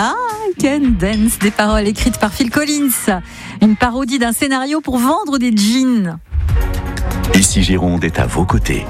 Can Dance, des paroles écrites par Phil Collins. Une parodie d'un scénario pour vendre des jeans. Ici Gironde est à vos côtés.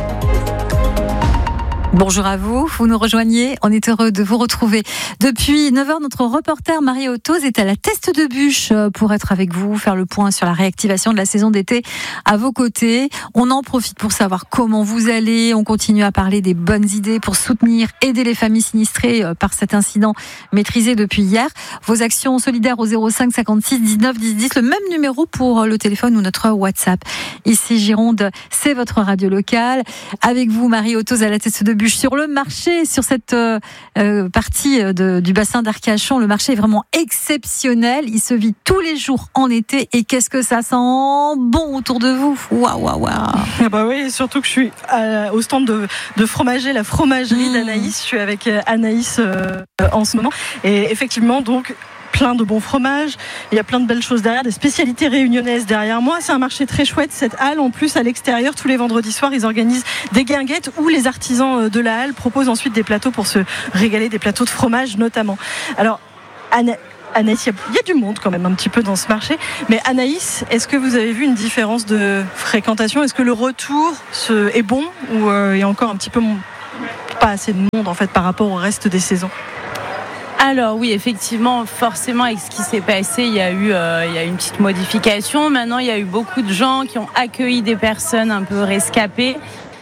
Bonjour à vous, vous nous rejoignez, on est heureux de vous retrouver. Depuis 9h, notre reporter Marie Ottoz est à la Teste de Bûche pour être avec vous, faire le point sur la réactivation de la saison d'été à vos côtés. On en profite pour savoir comment vous allez, on continue à parler des bonnes idées pour soutenir, aider les familles sinistrées par cet incident maîtrisé depuis hier. Vos actions solidaires au 05 56 19 10 10, le même numéro pour le téléphone ou notre WhatsApp. Ici Gironde, c'est votre radio locale. Avec vous Marie Ottoz à la Teste de Bûche. Sur le marché, sur cette partie du bassin d'Arcachon, le marché est vraiment exceptionnel. Il se vit tous les jours en été. Et qu'est-ce que ça sent bon autour de vous. Waouh, waouh, waouh. Bah oui, surtout que je suis au stand de fromager, la fromagerie d'Anaïs. Je suis avec Anaïs en ce moment. Et effectivement, donc, plein de bons fromages, il y a plein de belles choses derrière, des spécialités réunionnaises derrière moi. C'est un marché très chouette, cette halle. En plus, à l'extérieur, tous les vendredis soirs, ils organisent des guinguettes où les artisans de la halle proposent ensuite des plateaux pour se régaler, des plateaux de fromage notamment. Alors, Anaïs, il y a du monde quand même un petit peu dans ce marché. Mais Anaïs, est-ce que vous avez vu une différence de fréquentation ? Est-ce que le retour est bon ou il y a encore un petit peu pas assez de monde en fait par rapport au reste des saisons ? Alors oui, effectivement, forcément, avec ce qui s'est passé, il y a eu une petite modification. Maintenant, il y a eu beaucoup de gens qui ont accueilli des personnes un peu rescapées.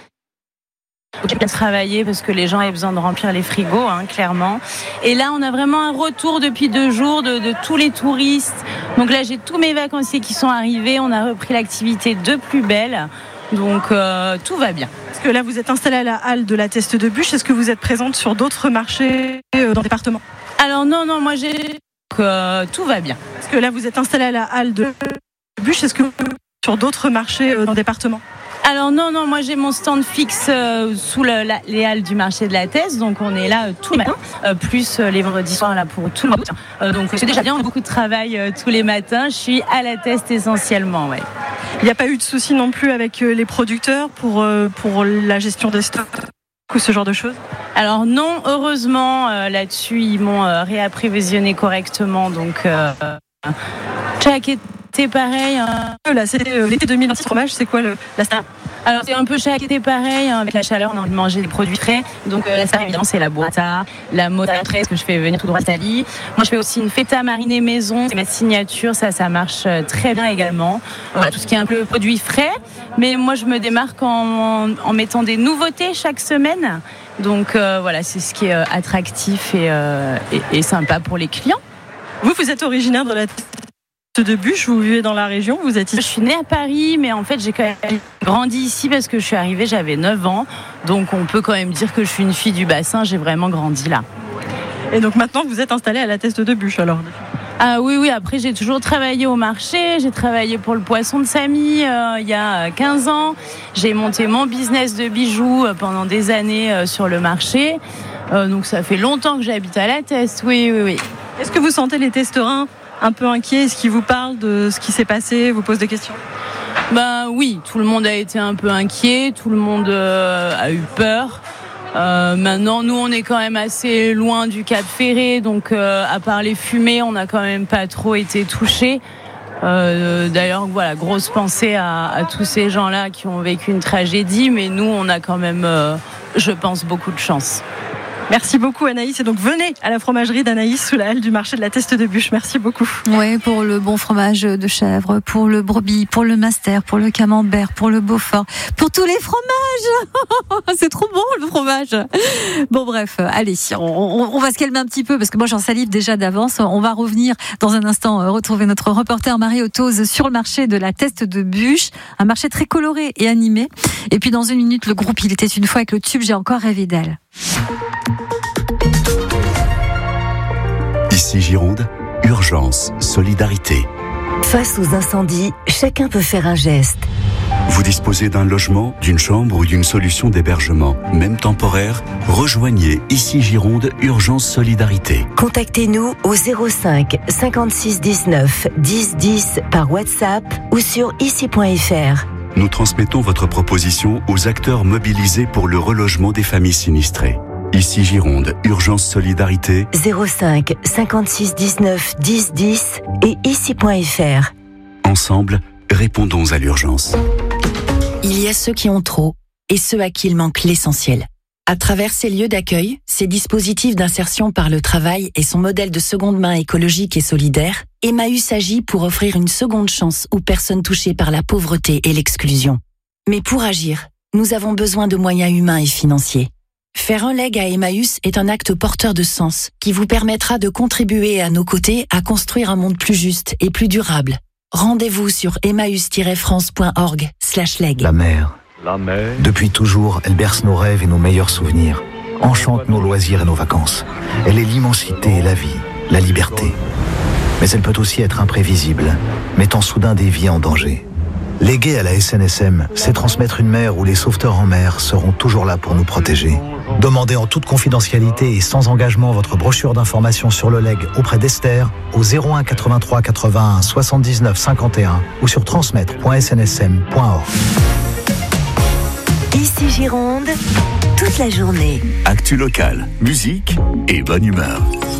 J'ai bien travaillé parce que les gens avaient besoin de remplir les frigos, clairement. Et là, on a vraiment un retour depuis 2 jours de tous les touristes. Donc là, j'ai tous mes vacanciers qui sont arrivés. On a repris l'activité de plus belle. Donc tout va bien. Parce que là, vous êtes installée à la halle de la Teste de Bûche. Est-ce que vous êtes présente sur d'autres marchés dans le département ? Alors non, moi j'ai... tout va bien. Parce que là, vous êtes installée à la halle de Bûche. Est-ce que vous êtes sur d'autres marchés dans le département ? Alors non, moi j'ai mon stand fixe sous les halles du marché de la Teste, donc on est là tous les matins, plus les vendredis soirs là pour tout le monde. Donc c'est déjà bien, on a beaucoup de travail tous les matins. Je suis à la Teste essentiellement, ouais. Il n'y a pas eu de soucis non plus avec les producteurs pour la gestion des stocks ou ce genre de choses ? Alors non, heureusement là-dessus ils m'ont réapprévisionné correctement, donc chaque été pareil. Là, c'est l'été 2026 fromage, c'est quoi la star ? Alors c'est un peu chaque été pareil, avec la chaleur on a envie de manger des produits frais, donc la star évidemment c'est la burrata, la mozzarella fraîche que je fais venir tout droit d'Italie. Moi je fais aussi une feta marinée maison, c'est ma signature, ça marche très bien également. Voilà, tout ce qui est un peu produit frais, mais moi je me démarque en mettant des nouveautés chaque semaine, donc voilà, c'est ce qui est attractif et sympa pour les clients. Vous êtes originaire de la de Bûche, vous vivez dans la région, vous êtes ici ? Je suis née à Paris, mais en fait j'ai quand même grandi ici parce que je suis arrivée, j'avais 9 ans, donc on peut quand même dire que je suis une fille du bassin, j'ai vraiment grandi là. Et donc maintenant vous êtes installée à la Teste de Bûche alors ? Ah oui, après j'ai toujours travaillé au marché, j'ai travaillé pour le poisson de Samy il y a 15 ans, j'ai monté mon business de bijoux pendant des années sur le marché, donc ça fait longtemps que j'habite à la Teste, oui. Est-ce que vous sentez les testerins un peu inquiets ? Est-ce qu'ils vous parlent de ce qui s'est passé, vous posent des questions ? Oui, tout le monde a été un peu inquiet, tout le monde a eu peur. Maintenant, nous, on est quand même assez loin du Cap Ferré, donc à part les fumées, on n'a quand même pas trop été touchés. D'ailleurs, voilà, grosse pensée à tous ces gens-là qui ont vécu une tragédie, mais nous, on a quand même, je pense, beaucoup de chance. Merci beaucoup Anaïs, et donc venez à la fromagerie d'Anaïs sous la halle du marché de la Teste de Bûche. Merci beaucoup. Oui, pour le bon fromage de chèvre, pour le brebis, pour le master, pour le camembert, pour le beaufort, pour tous les fromages. C'est trop bon le fromage. Bon bref, allez, on va se calmer un petit peu parce que moi j'en salive déjà d'avance. On va revenir dans un instant retrouver notre reporter Marie Ottoz sur le marché de la Teste de Bûche, un marché très coloré et animé. Et puis dans une minute, le groupe Il était une fois avec le tube J'ai encore rêvé d'elle. Ici Gironde, urgence, solidarité. Face aux incendies, chacun peut faire un geste. Vous disposez d'un logement, d'une chambre ou d'une solution d'hébergement, même temporaire, rejoignez Ici Gironde, urgence, solidarité. Contactez-nous au 05 56 19 10 10 par WhatsApp ou sur ici.fr. Nous transmettons votre proposition aux acteurs mobilisés pour le relogement des familles sinistrées. Ici Gironde, Urgence Solidarité. 05 56 19 10 10 et ici.fr. Ensemble, répondons à l'urgence. Il y a ceux qui ont trop et ceux à qui il manque l'essentiel. À travers ces lieux d'accueil, ces dispositifs d'insertion par le travail et son modèle de seconde main écologique et solidaire, Emmaüs agit pour offrir une seconde chance aux personnes touchées par la pauvreté et l'exclusion. Mais pour agir, nous avons besoin de moyens humains et financiers. Faire un leg à Emmaüs est un acte porteur de sens qui vous permettra de contribuer à nos côtés à construire un monde plus juste et plus durable. Rendez-vous sur emmaüs-france.org/leg. La mer. Depuis toujours, elle berce nos rêves et nos meilleurs souvenirs, enchante nos loisirs et nos vacances. Elle est l'immensité et la vie, la liberté. Mais elle peut aussi être imprévisible, mettant soudain des vies en danger. Léguer à la SNSM, c'est transmettre une mer où les sauveteurs en mer seront toujours là pour nous protéger. Demandez en toute confidentialité et sans engagement votre brochure d'information sur le leg auprès d'Esther au 01 83 81 79 51 ou sur transmettre.snsm.org. Ici Gironde, toute la journée. Actu local, musique et bonne humeur.